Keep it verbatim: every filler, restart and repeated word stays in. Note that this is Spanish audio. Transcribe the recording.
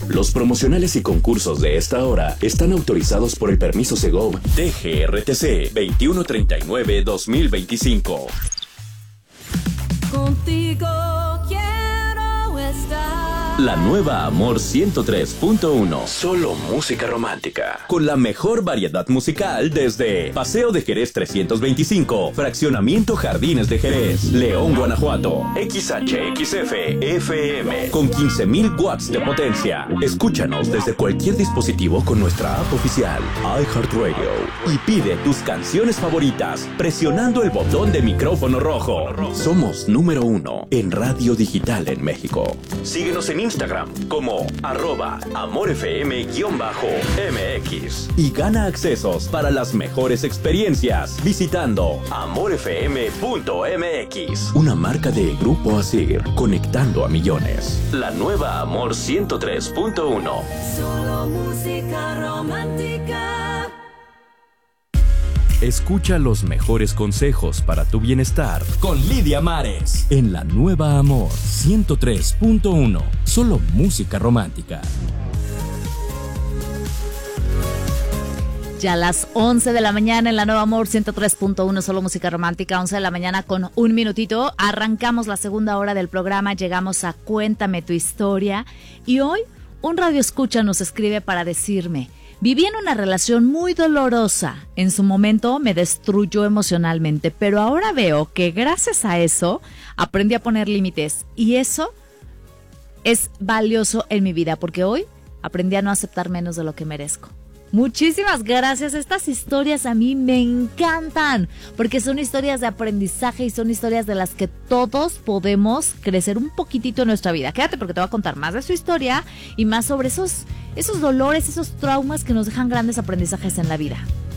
Los promocionales y concursos de esta hora están autorizados por el permiso Segov T G R T C veintiuno treinta y nueve guión dos mil veinticinco. Contigo quiero estar. La nueva Amor ciento tres punto uno. Solo música romántica. Con la mejor variedad musical desde Paseo de Jerez trescientos veinticinco, Fraccionamiento Jardines de Jerez, León, Guanajuato. X H X F F M con quince mil watts de potencia. Escúchanos desde cualquier dispositivo con nuestra app oficial iHeartRadio y pide tus canciones favoritas presionando el botón de micrófono rojo. Somos número uno en radio digital en México. Síguenos en Instagram como arroba amorfm-mx y gana accesos para las mejores experiencias visitando amorfm punto m x. Una marca de Grupo Asir, conectando a millones. La nueva Amor ciento tres punto uno. Solo música romántica. Escucha los mejores consejos para tu bienestar con Lidia Mares en la nueva Amor ciento tres punto uno. Solo música romántica. Ya a las once de la mañana en la nueva Amor ciento tres punto uno, solo música romántica, once de la mañana con un minutito. Arrancamos la segunda hora del programa, llegamos a Cuéntame tu historia. Y hoy un radioescucha nos escribe para decirme: viví en una relación muy dolorosa. En su momento me destruyó emocionalmente, pero ahora veo que gracias a eso aprendí a poner límites. Y eso es valioso en mi vida, porque hoy aprendí a no aceptar menos de lo que merezco. Muchísimas gracias. Estas historias a mí me encantan, porque son historias de aprendizaje y son historias de las que todos podemos crecer un poquitito en nuestra vida. Quédate porque te voy a contar más de su historia y más sobre esos, esos dolores, esos traumas que nos dejan grandes aprendizajes en la vida.